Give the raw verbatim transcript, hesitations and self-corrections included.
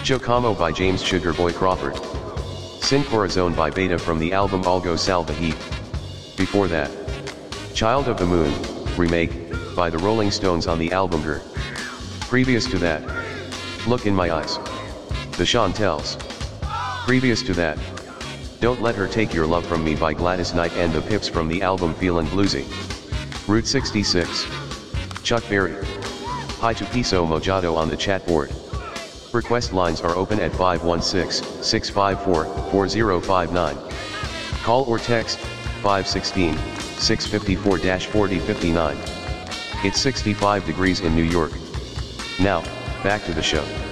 Chocamo by James Sugarboy Crawford. Sin Corazon by Beta from the album Algo Salvaje. Before that, Child of the Moon, remake, by the Rolling Stones on the album Her. Previous to that, Look in My Eyes, The Chantels. Previous to that, Don't Let Her Take Your Love From Me by Gladys Knight and the Pips from the album Feelin' Bluesy. Route sixty-six, Chuck Berry. Hi to Piso Mojado on the chat board. Request lines are open at five one six, six five four, four zero five nine. Call or text, five one six, six five four, four zero five nine. It's sixty-five degrees in New York. Now, back to the show.